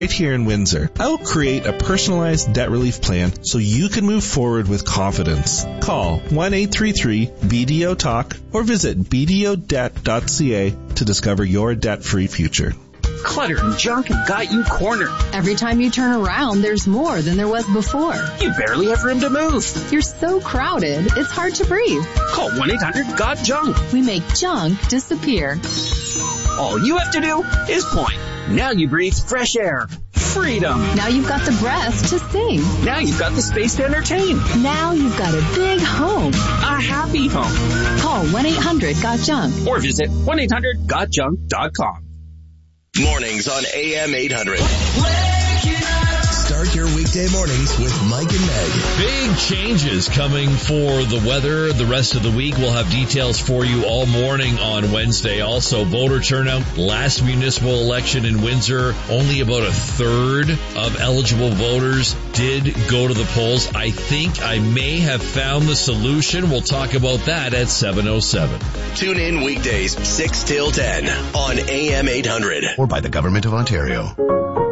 Right here in Windsor, I will create a personalized debt relief plan so you can move forward with confidence. Call 1-833-BDO-TALK or visit bdodebt.ca to discover your debt-free future. Clutter and junk have got you cornered. Every time you turn around, there's more than there was before. You barely have room to move. You're so crowded, it's hard to breathe. Call 1-800-GOT-JUNK. We make junk disappear. All you have to do is point. Now you breathe fresh air. Freedom. Now you've got the breath to sing. Now you've got the space to entertain. Now you've got a big home. A happy home. Call 1-800-GOT-JUNK. Or visit 1-800-GOT-JUNK.com. Mornings on AM 800. Start your weekday mornings with Mike and Meg. Big changes coming for the weather the rest of the week. We'll have details for you all morning on Wednesday. Also, voter turnout. Last municipal election in Windsor, only about a third of eligible voters did go to the polls. I think I may have found the solution. We'll talk about that at 7:07. Tune in weekdays 6 till 10 on AM 800. Or by the Government of Ontario.